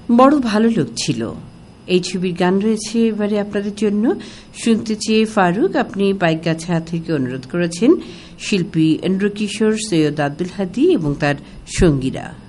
বড় ভালো লোক ছিল। এই ছবির গান রয়েছে এবারে আপনাদের জন্য। শুনতে চেয়ে ফারুক আপনি পাইকগাছা থেকে অনুরোধ করেছেন শিল্পী ইন্দ্রকিশোর, সৈয়দ আব্দুল হাদী এবং তার সঙ্গীরা।